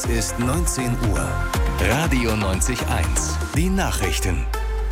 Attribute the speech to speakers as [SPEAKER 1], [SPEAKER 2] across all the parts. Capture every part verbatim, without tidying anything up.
[SPEAKER 1] Es ist neunzehn Uhr. Radio neunzig Komma eins. Die Nachrichten.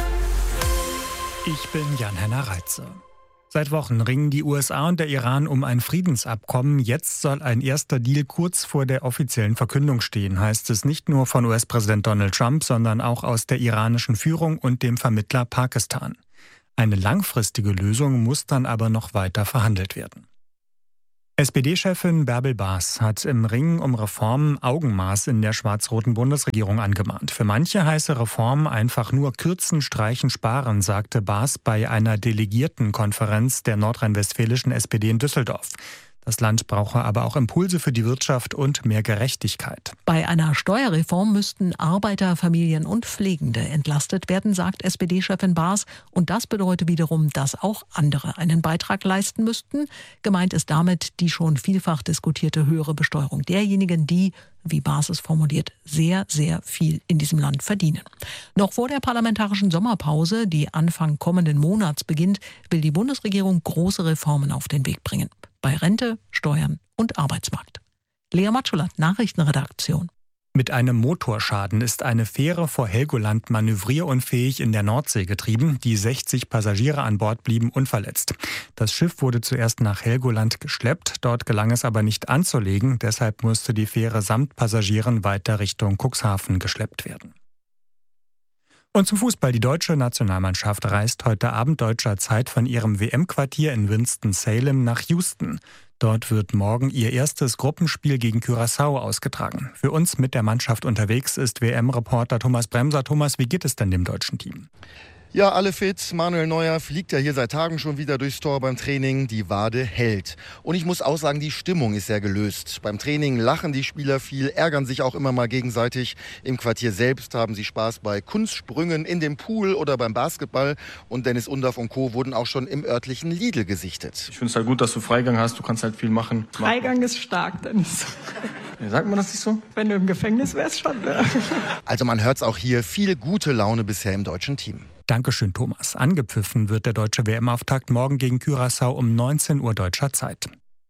[SPEAKER 2] Ich bin Jan-Henner Reitze. Seit Wochen ringen die U S A und der Iran um ein Friedensabkommen. Jetzt soll ein erster Deal kurz vor der offiziellen Verkündung stehen, heißt es nicht nur von U S-Präsident Donald Trump, sondern auch aus der iranischen Führung und dem Vermittler Pakistan. Eine langfristige Lösung muss dann aber noch weiter verhandelt werden. S P D-Chefin Bärbel Baas hat im Ringen um Reformen Augenmaß in der schwarz-roten Bundesregierung angemahnt. Für manche heiße Reformen einfach nur kürzen, streichen, sparen, sagte Baas bei einer Delegiertenkonferenz der nordrhein-westfälischen S P D in Düsseldorf. Das Land brauche aber auch Impulse für die Wirtschaft und mehr Gerechtigkeit.
[SPEAKER 3] Bei einer Steuerreform müssten Arbeiter, Familien und Pflegende entlastet werden, sagt S P D-Chefin Baas. Und das bedeutet wiederum, dass auch andere einen Beitrag leisten müssten. Gemeint ist damit die schon vielfach diskutierte höhere Besteuerung derjenigen, die, wie Baas es formuliert, sehr, sehr viel in diesem Land verdienen. Noch vor der parlamentarischen Sommerpause, die Anfang kommenden Monats beginnt, will die Bundesregierung große Reformen auf den Weg bringen. Bei Rente, Steuern und Arbeitsmarkt. Lea Matschulat, Nachrichtenredaktion.
[SPEAKER 2] Mit einem Motorschaden ist eine Fähre vor Helgoland manövrierunfähig in der Nordsee getrieben. Die sechzig Passagiere an Bord blieben unverletzt. Das Schiff wurde zuerst nach Helgoland geschleppt. Dort gelang es aber nicht anzulegen. Deshalb musste die Fähre samt Passagieren weiter Richtung Cuxhaven geschleppt werden. Und zum Fußball. Die deutsche Nationalmannschaft reist heute Abend deutscher Zeit von ihrem W M-Quartier in Winston-Salem nach Houston. Dort wird morgen ihr erstes Gruppenspiel gegen Curaçao ausgetragen. Für uns mit der Mannschaft unterwegs ist W M-Reporter Thomas Bremser. Thomas, wie geht es denn dem deutschen Team?
[SPEAKER 4] Ja, alle fit. Manuel Neuer fliegt ja hier seit Tagen schon wieder durchs Tor beim Training. Die Wade hält. Und ich muss auch sagen, die Stimmung ist sehr gelöst. Beim Training lachen die Spieler viel, ärgern sich auch immer mal gegenseitig. Im Quartier selbst haben sie Spaß bei Kunstsprüngen in dem Pool oder beim Basketball. Und Dennis Undaff und Co. wurden auch schon im örtlichen Lidl gesichtet.
[SPEAKER 5] Ich finde es halt gut, dass du Freigang hast. Du kannst halt viel machen.
[SPEAKER 6] Freigang ist stark, Dennis.
[SPEAKER 5] Ja, sagt man das nicht so?
[SPEAKER 6] Wenn du im Gefängnis wärst, schon. Ja.
[SPEAKER 4] Also man hört es auch hier. Viel gute Laune bisher im deutschen Team.
[SPEAKER 2] Dankeschön, Thomas. Angepfiffen wird der deutsche W M-Auftakt morgen gegen Curaçao um neunzehn Uhr deutscher Zeit.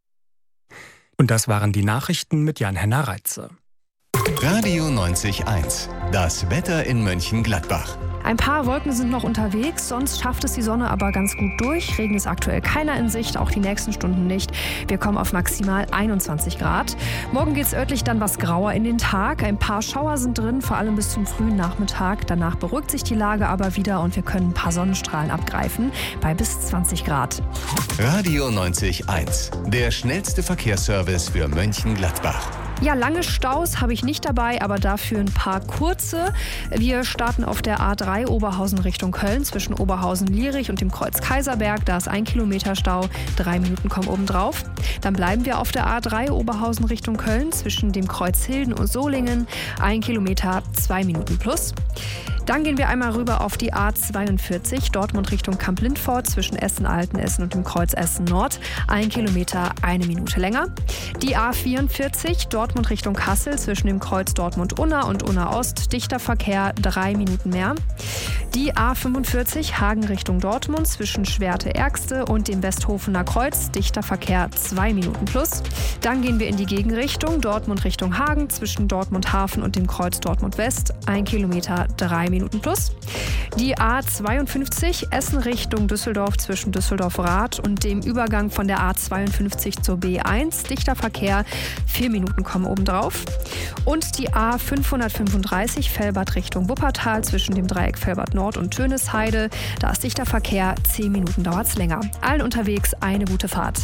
[SPEAKER 2] Und das waren die Nachrichten mit Jan-Henner Reitze.
[SPEAKER 1] Radio neunzig Komma eins. Das Wetter in Mönchengladbach.
[SPEAKER 7] Ein paar Wolken sind noch unterwegs, sonst schafft es die Sonne aber ganz gut durch. Regen ist aktuell keiner in Sicht, auch die nächsten Stunden nicht. Wir kommen auf maximal einundzwanzig Grad. Morgen geht es örtlich dann was grauer in den Tag. Ein paar Schauer sind drin, vor allem bis zum frühen Nachmittag. Danach beruhigt sich die Lage aber wieder und wir können ein paar Sonnenstrahlen abgreifen bei bis zwanzig Grad.
[SPEAKER 1] Radio neunzig Komma eins. Der schnellste Verkehrsservice für Mönchengladbach.
[SPEAKER 7] Ja, lange Staus habe ich nicht dabei, aber dafür ein paar kurze. Wir starten auf der A drei Oberhausen Richtung Köln zwischen Oberhausen-Lierich und dem Kreuz Kaiserberg. Da ist ein Kilometer Stau, drei Minuten kommen obendrauf. Dann bleiben wir auf der A drei Oberhausen Richtung Köln zwischen dem Kreuz Hilden und Solingen. Ein Kilometer, zwei Minuten plus. Dann gehen wir einmal rüber auf die A zweiundvierzig, Dortmund Richtung Kamp-Lindfort zwischen Essen-Altenessen und dem Kreuz Essen-Nord. Ein Kilometer, eine Minute länger. Die A vierundvierzig, Dortmund Richtung Kassel zwischen dem Kreuz Dortmund-Unna und Unna-Ost. Dichter Verkehr, drei Minuten mehr. Die A fünfundvierzig, Hagen Richtung Dortmund zwischen Schwerte-Ergste und dem Westhofener Kreuz. Dichter Verkehr, zwei Minuten plus. Dann gehen wir in die Gegenrichtung, Dortmund Richtung Hagen zwischen Dortmund-Hafen und dem Kreuz Dortmund-West. Ein Kilometer, drei Minuten plus. Die A zweiundfünfzig, Essen Richtung Düsseldorf zwischen Düsseldorf-Rath und dem Übergang von der A zweiundfünfzig zur B eins. Dichter Verkehr, vier Minuten kommen obendrauf. Und die A fünfhundertfünfunddreißig, Velbert Richtung Wuppertal zwischen dem Dreieck Velbert Nord und Tönisheide. Da ist dichter Verkehr, zehn Minuten dauert es länger. Allen unterwegs eine gute Fahrt.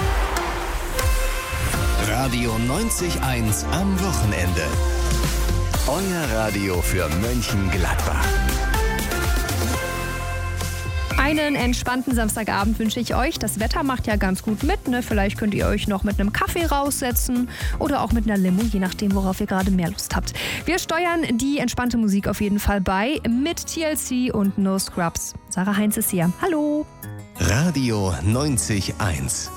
[SPEAKER 1] Radio neunzig Komma eins am Wochenende. Euer Radio für Mönchengladbach.
[SPEAKER 7] Einen entspannten Samstagabend wünsche ich euch. Das Wetter macht ja ganz gut mit, ne? Vielleicht könnt ihr euch noch mit einem Kaffee raussetzen oder auch mit einer Limo, je nachdem, worauf ihr gerade mehr Lust habt. Wir steuern die entspannte Musik auf jeden Fall bei mit T L C und No Scrubs. Sarah Heinz ist hier. Hallo!
[SPEAKER 1] Radio neunzig Komma eins.